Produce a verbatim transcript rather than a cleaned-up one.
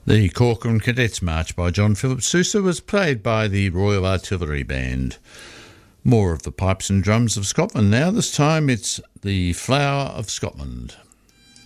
The Corcoran Cadets March by John Philip Sousa was played by the Royal Artillery Band. More of the pipes and drums of Scotland now. This time it's the Flower of Scotland.